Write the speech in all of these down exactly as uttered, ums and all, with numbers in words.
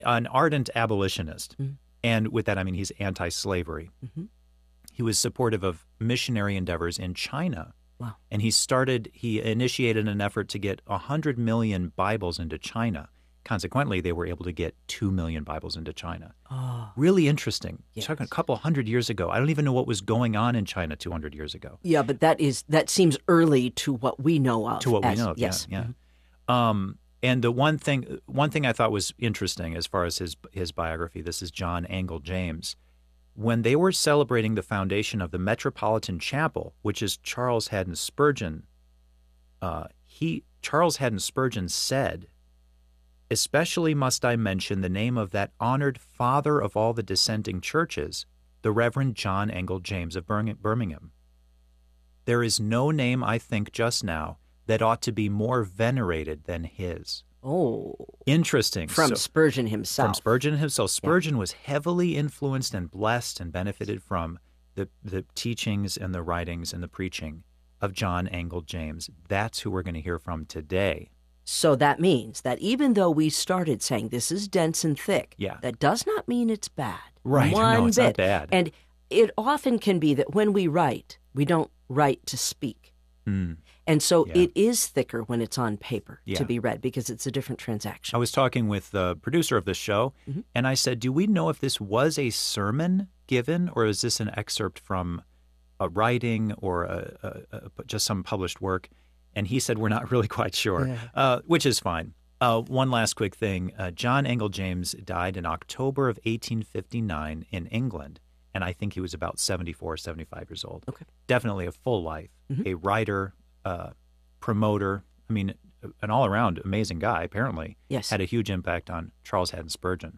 an ardent abolitionist. Mm-hmm. And with that, I mean he's anti-slavery. Mm-hmm. He was supportive of missionary endeavors in China. Wow. And he started, he initiated an effort to get one hundred million Bibles into China. Consequently, they were able to get two million Bibles into China. Oh. Really interesting. Yes. Talking a couple hundred years ago. I don't even know what was going on in China two hundred years ago. Yeah, but that is that seems early to what we know of. To what as, we know of, yes. yeah. yeah. Mm-hmm. Um, and the one thing one thing I thought was interesting as far as his his biography, this is John Angell James. When they were celebrating the foundation of the Metropolitan Chapel, which is Charles Haddon Spurgeon, uh, he Charles Haddon Spurgeon said, "Especially must I mention the name of that honored father of all the dissenting churches, the Reverend John Angell James of Birmingham. There is no name, I think, just now that ought to be more venerated than his." Oh. Interesting. From So- Spurgeon himself. From Spurgeon himself. Spurgeon was heavily influenced and blessed and benefited from the, the teachings and the writings and the preaching of John Angell James. That's who we're going to hear from today. So that means that even though we started saying this is dense and thick, Yeah. that does not mean it's bad. Right. One No, it's bit. not bad. And it often can be that when we write, we don't write to speak. Mm. And so Yeah. it is thicker when it's on paper Yeah. to be read because it's a different transaction. I was talking with the producer of the show, Mhm. and I said, do we know if this was a sermon given, or is this an excerpt from a writing or a, a, a, just some published work? And he said, we're not really quite sure, Yeah. uh, which is fine. Uh, one last quick thing. Uh, John Angell James died in October of eighteen fifty-nine in England, and I think he was about seventy-four, seventy-five years old. Okay. Definitely a full life, Mhm. a writer, uh, promoter. I mean, an all-around amazing guy, apparently. Yes. Had a huge impact on Charles Haddon Spurgeon.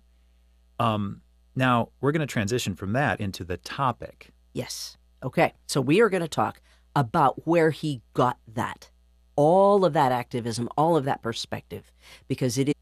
Um, now, we're going to transition from that into the topic. Yes. Okay. So we are going to talk about where he got that, all of that activism, all of that perspective, because it is,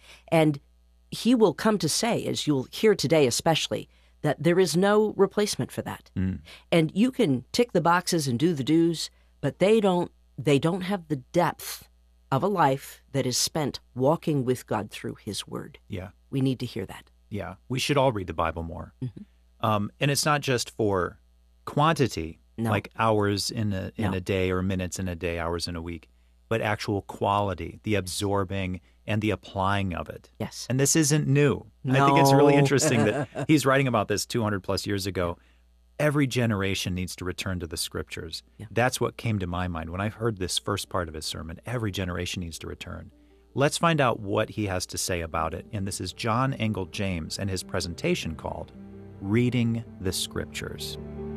and he will come to say, as you'll hear today especially, that there is no replacement for that. Mm. And you can tick the boxes and do the do's, but they don't, they don't have the depth of a life that is spent walking with God through his word. Yeah, We need to hear that. yeah. We should all read the Bible more. Mhm. Um, and it's not just for quantity, No. like hours in a in No. a day or minutes in a day, hours in a week, but actual quality, the absorbing and the applying of it. Yes. And this isn't new. I think it's really No. interesting that he's writing about this two hundred plus years ago. Every generation needs to return to the scriptures. Yeah. That's what came to my mind when I heard this first part of his sermon. Every generation needs to return. Let's find out what he has to say about it. And this is John Angell James and his presentation called Reading the Scriptures.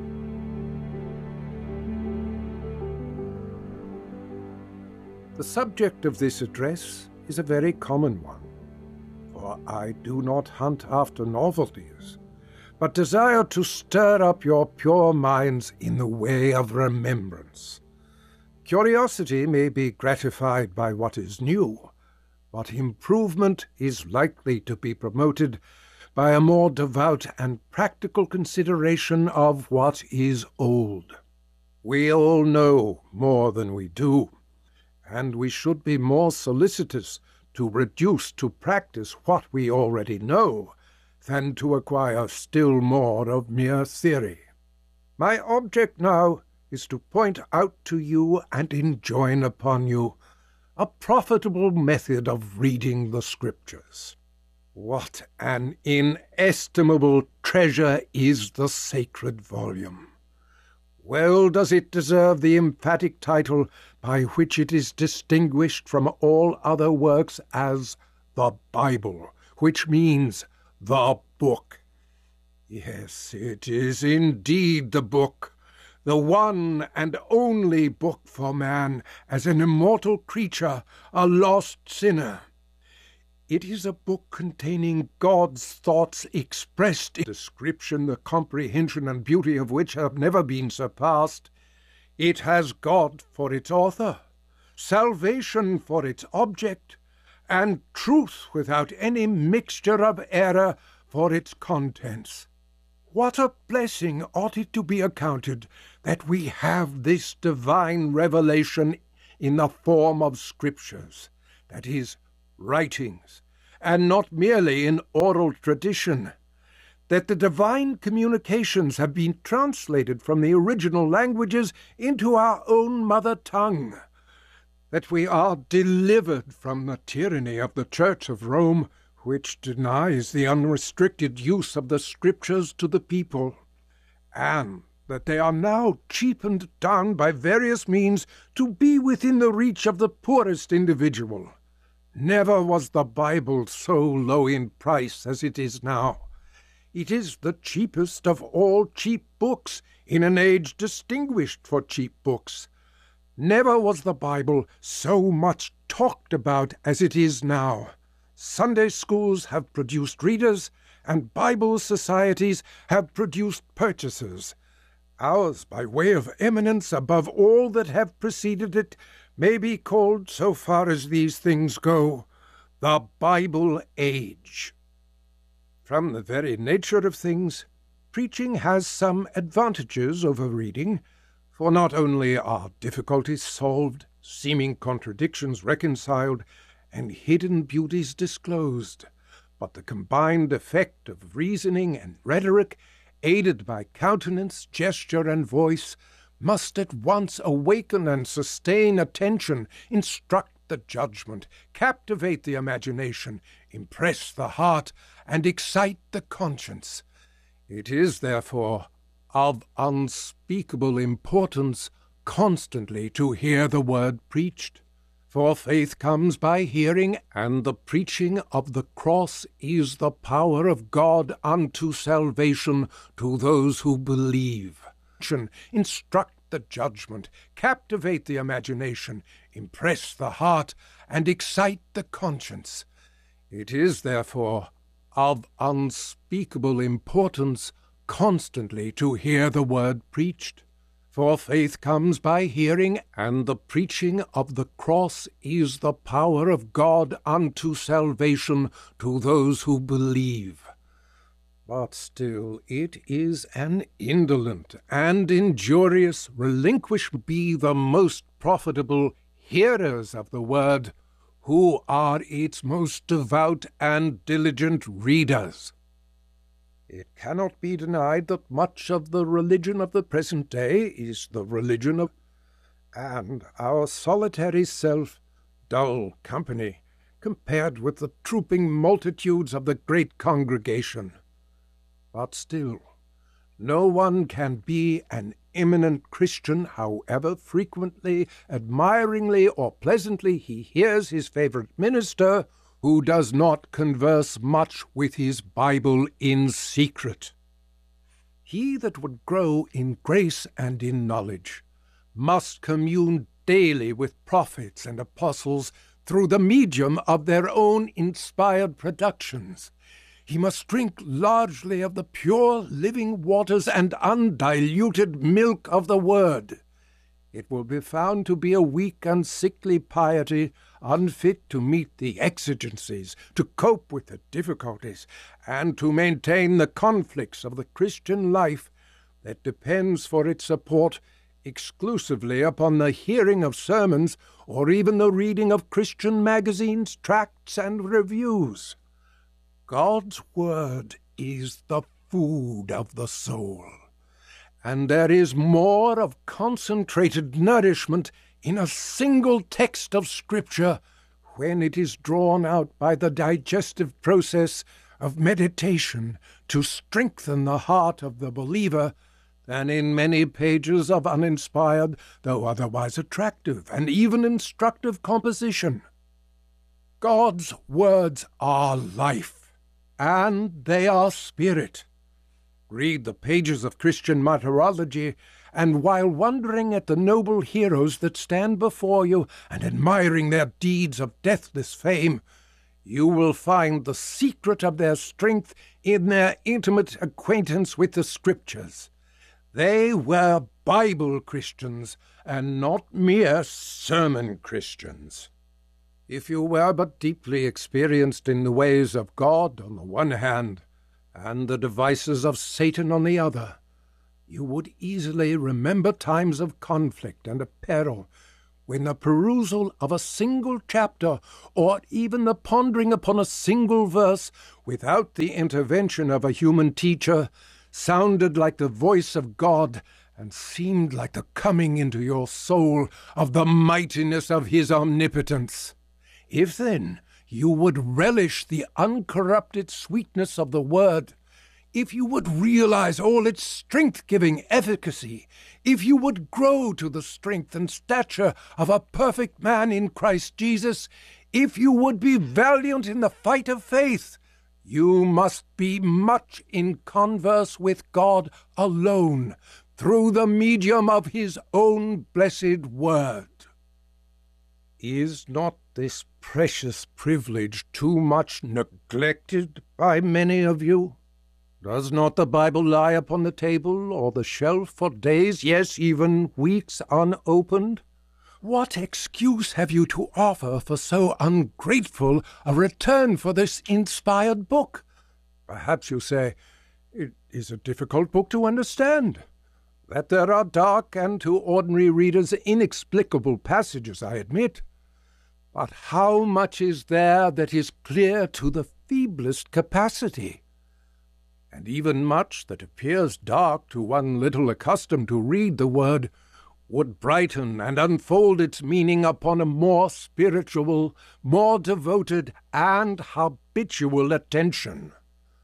The subject of this address is a very common one, for I do not hunt after novelties, but desire to stir up your pure minds in the way of remembrance. Curiosity may be gratified by what is new, but improvement is likely to be promoted by a more devout and practical consideration of what is old. We all know more than we do, and we should be more solicitous to reduce to practice what we already know than to acquire still more of mere theory. My object now is to point out to you and enjoin upon you a profitable method of reading the Scriptures. What an inestimable treasure is the sacred volume! Well does it deserve the emphatic title by which it is distinguished from all other works as the Bible, which means the book. Yes, it is indeed the book, the one and only book for man as an immortal creature, a lost sinner. It is a book containing God's thoughts expressed in description, the comprehension and beauty of which have never been surpassed. It has God for its author, salvation for its object, and truth without any mixture of error for its contents. What a blessing ought it to be accounted that we have this divine revelation in the form of Scriptures, that is, writings, and not merely in oral tradition, that the divine communications have been translated from the original languages into our own mother tongue, that we are delivered from the tyranny of the Church of Rome, which denies the unrestricted use of the Scriptures to the people, and that they are now cheapened down by various means to be within the reach of the poorest individual. Never was the Bible so low in price as it is now. It is the cheapest of all cheap books in an age distinguished for cheap books. Never was the Bible so much talked about as it is now. Sunday schools have produced readers, and Bible societies have produced purchasers. Ours, by way of eminence above all that have preceded it, may be called, so far as these things go, the Bible age. From the very nature of things, preaching has some advantages over reading, for not only are difficulties solved, seeming contradictions reconciled, and hidden beauties disclosed, but the combined effect of reasoning and rhetoric, aided by countenance, gesture, and voice, must at once awaken and sustain attention, instruct the judgment, captivate the imagination, impress the heart, and excite the conscience. It is, therefore, of unspeakable importance constantly to hear the word preached. For faith comes by hearing, and the preaching of the cross is the power of God unto salvation to those who believe. Instruct the judgment, captivate the imagination, impress the heart, and excite the conscience. It is, therefore, of unspeakable importance constantly to hear the word preached. For faith comes by hearing, and the preaching of the cross is the power of God unto salvation to those who believe. But still it is an indolent and injurious relinquish be the most profitable hearers of the word, who are its most devout and diligent readers. It cannot be denied that much of the religion of the present day is the religion of, and our solitary self, dull company, compared with the trooping multitudes of the great congregation. But still, no one can be an eminent Christian, however frequently, admiringly, or pleasantly he hears his favorite minister, who does not converse much with his Bible in secret. He that would grow in grace and in knowledge must commune daily with prophets and apostles through the medium of their own inspired productions. He must drink largely of the pure living waters and undiluted milk of the Word. It will be found to be a weak and sickly piety, unfit to meet the exigencies, to cope with the difficulties, and to maintain the conflicts of the Christian life that depends for its support exclusively upon the hearing of sermons or even the reading of Christian magazines, tracts, and reviews. God's Word is the food of the soul, and there is more of concentrated nourishment in a single text of Scripture when it is drawn out by the digestive process of meditation to strengthen the heart of the believer than in many pages of uninspired, though otherwise attractive and even instructive composition. God's words are life, and they are spirit. Read the pages of Christian martyrology, and while wondering at the noble heroes that stand before you and admiring their deeds of deathless fame, you will find the secret of their strength in their intimate acquaintance with the Scriptures. They were Bible Christians, and not mere sermon Christians. If you were but deeply experienced in the ways of God on the one hand, and the devices of Satan on the other, you would easily remember times of conflict and of peril, when the perusal of a single chapter, or even the pondering upon a single verse, without the intervention of a human teacher, sounded like the voice of God, and seemed like the coming into your soul of the mightiness of his omnipotence. If then you would relish the uncorrupted sweetness of the word, if you would realize all its strength-giving efficacy, if you would grow to the strength and stature of a perfect man in Christ Jesus, if you would be valiant in the fight of faith, you must be much in converse with God alone, through the medium of his own blessed word. Is not this precious privilege too much neglected by many of you? Does not the Bible lie upon the table or the shelf for days, yes, even weeks unopened? What excuse have you to offer for so ungrateful a return for this inspired book? Perhaps you say, it is a difficult book to understand. That there are dark and to ordinary readers inexplicable passages, I admit. But how much is there that is clear to the feeblest capacity? And even much that appears dark to one little accustomed to read the word would brighten and unfold its meaning upon a more spiritual, more devoted, and habitual attention.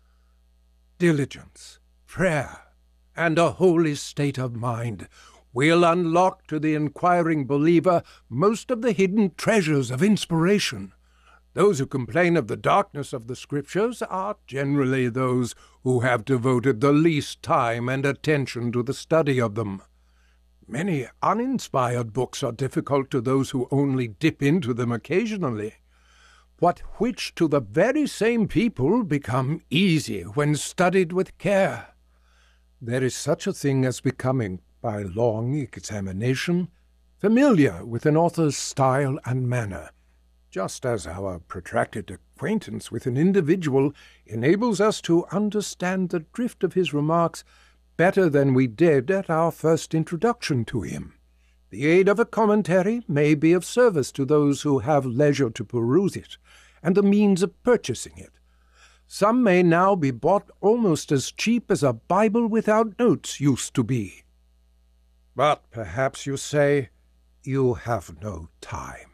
Diligence, prayer, and a holy state of mind will unlock to the inquiring believer most of the hidden treasures of inspiration. Those who complain of the darkness of the Scriptures are generally those who have devoted the least time and attention to the study of them. Many uninspired books are difficult to those who only dip into them occasionally, but which to the very same people become easy when studied with care. There is such a thing as becoming, by long examination, familiar with an author's style and manner, just as our protracted acquaintance with an individual enables us to understand the drift of his remarks better than we did at our first introduction to him. The aid of a commentary may be of service to those who have leisure to peruse it, and the means of purchasing it. Some may now be bought almost as cheap as a Bible without notes used to be. But perhaps you say, you have no time.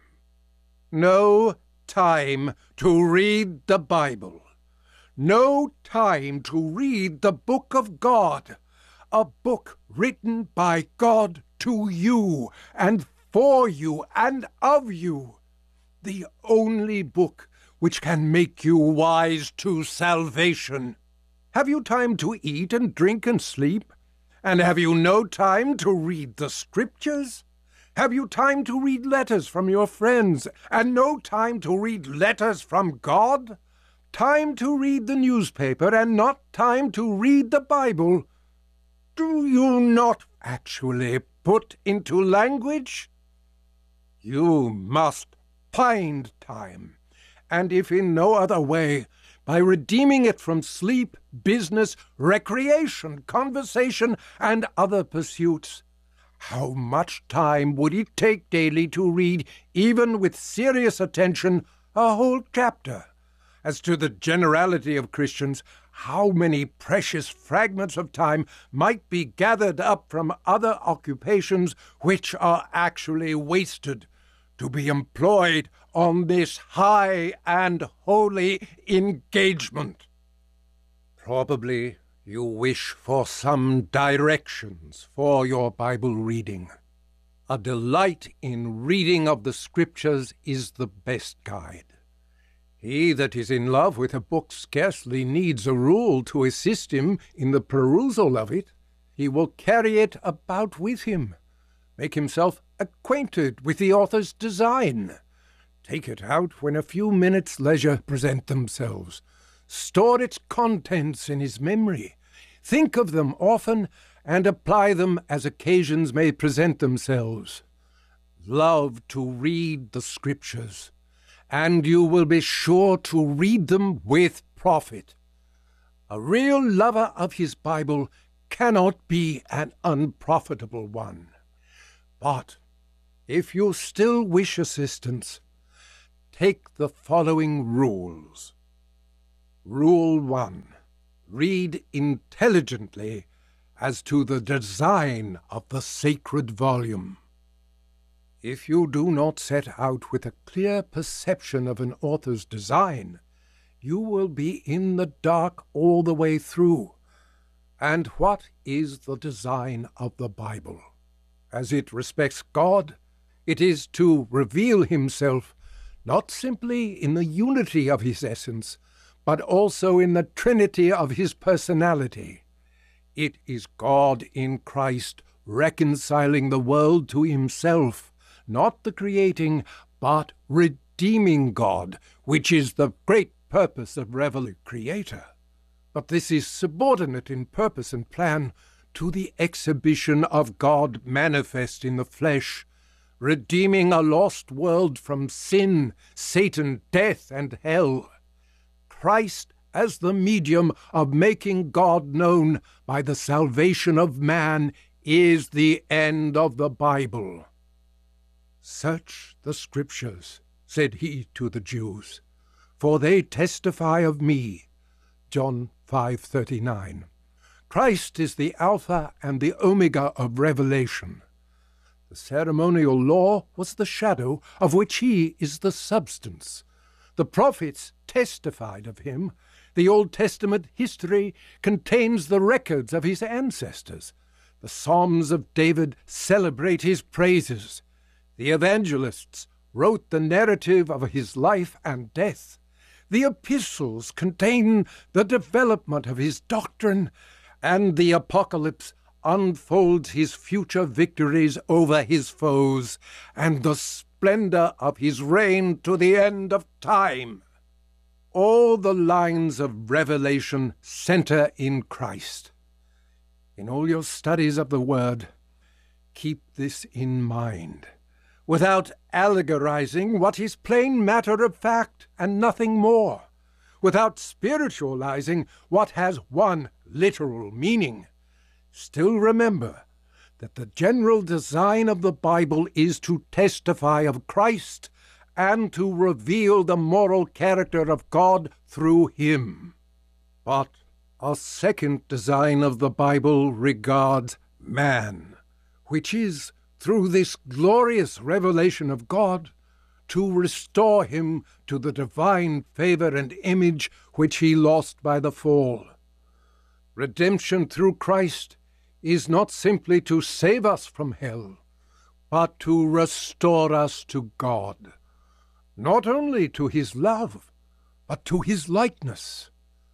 No time to read the Bible. No time to read the book of God. A book written by God to you, and for you, and of you. The only book which can make you wise to salvation. Have you time to eat and drink and sleep? And have you no time to read the Scriptures? Have you time to read letters from your friends, and no time to read letters from God? Time to read the newspaper, and not time to read the Bible? Do you not actually put into language? You must find time, and if in no other way, by redeeming it from sleep, business, recreation, conversation, and other pursuits. How much time would it take daily to read, even with serious attention, a whole chapter? As to the generality of Christians, how many precious fragments of time might be gathered up from other occupations which are actually wasted, to be employed on this high and holy engagement? Probably you wish for some directions for your Bible reading. A delight in reading of the Scriptures is the best guide. He that is in love with a book scarcely needs a rule to assist him in the perusal of it. He will carry it about with him, make himself acquainted with the author's design, take it out when a few minutes' leisure present themselves, store its contents in his memory, think of them often, and apply them as occasions may present themselves. Love to read the Scriptures, and you will be sure to read them with profit. A real lover of his Bible cannot be an unprofitable one. But If you still wish assistance, take the following rules. Rule one. Read intelligently as to the design of the sacred volume. If you do not set out with a clear perception of an author's design, you will be in the dark all the way through. And what is the design of the Bible? As it respects God, it is to reveal himself not simply in the unity of his essence, but also in the trinity of his personality. It is God in Christ reconciling the world to himself, not the creating, but redeeming God, which is the great purpose of Revelation Creator. But this is subordinate in purpose and plan to the exhibition of God manifest in the flesh, redeeming a lost world from sin, Satan, death, and hell. Christ as the medium of making God known by the salvation of man is the end of the Bible. Search the Scriptures, said he to the Jews, for they testify of me. John five thirty-nine. Christ is the Alpha and the Omega of revelation. The ceremonial law was the shadow of which he is the substance. The prophets testified of him. The Old Testament history contains the records of his ancestors. The Psalms of David celebrate his praises. The evangelists wrote the narrative of his life and death. The epistles contain the development of his doctrine, and the apocalypse unfolds his future victories over his foes and the splendor of his reign to the end of time. All the lines of revelation center in Christ. In all your studies of the Word, keep this in mind, without allegorizing what is plain matter of fact and nothing more, without spiritualizing what has one literal meaning. Still remember that the general design of the Bible is to testify of Christ and to reveal the moral character of God through him. But a second design of the Bible regards man, which is, through this glorious revelation of God, to restore him to the divine favor and image which he lost by the fall. Redemption through Christ is not simply to save us from hell, but to restore us to God, not only to his love, but to his likeness.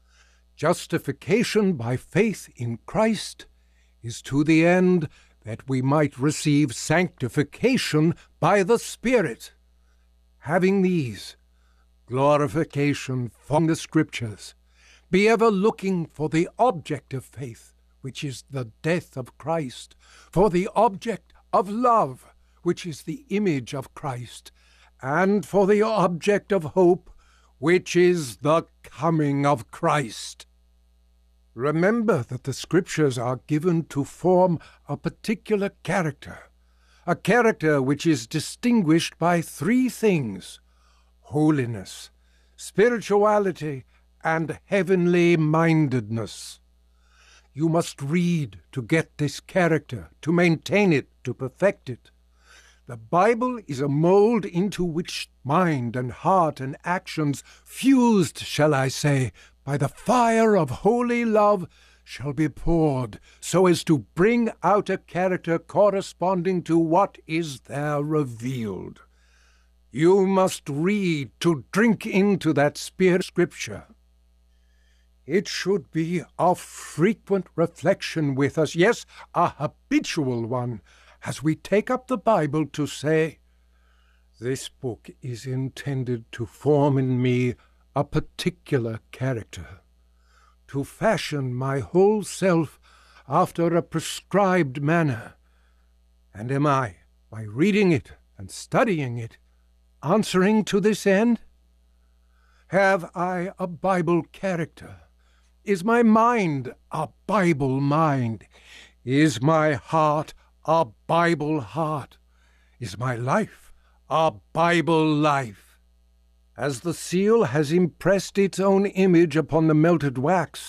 Justification by faith in Christ is to the end that we might receive sanctification by the Spirit. Having these, glorification from the Scriptures, be ever looking for the object of faith, which is the death of Christ, for the object of love, which is the image of Christ, and for the object of hope, which is the coming of Christ. Remember that the Scriptures are given to form a particular character, a character which is distinguished by three things: holiness, spirituality, and heavenly mindedness. You must read to get this character, to maintain it, to perfect it. The Bible is a mold into which mind and heart and actions, fused, shall I say, by the fire of holy love, shall be poured, so as to bring out a character corresponding to what is there revealed. You must read to drink into that spirit Scripture. It should be a frequent reflection with us, yes, a habitual one, as we take up the Bible to say, this book is intended to form in me a particular character, to fashion my whole self after a prescribed manner. And am I, by reading it and studying it, answering to this end? Have I a Bible character? Is my mind a Bible mind? Is my heart a Bible heart? is my life, a Bible life. As the seal has impressed its own image upon the melted wax,